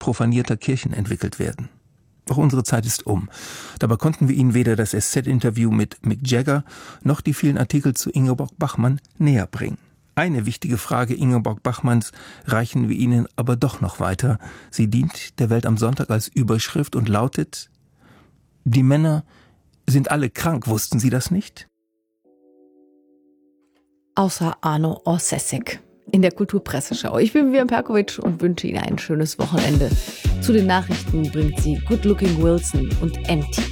profanierter Kirchen entwickelt werden. Doch unsere Zeit ist um. Dabei konnten wir Ihnen weder das SZ-Interview mit Mick Jagger noch die vielen Artikel zu Ingeborg Bachmann näher bringen. Eine wichtige Frage Ingeborg Bachmanns reichen wir Ihnen aber doch noch weiter. Sie dient der Welt am Sonntag als Überschrift und lautet: Die Männer sind alle krank, wussten Sie das nicht? Außer Arno Orsesek in der Kulturpresseschau. Ich bin Vivian Perkovic und wünsche Ihnen ein schönes Wochenende. Zu den Nachrichten bringt sie Good Looking Wilson und MT.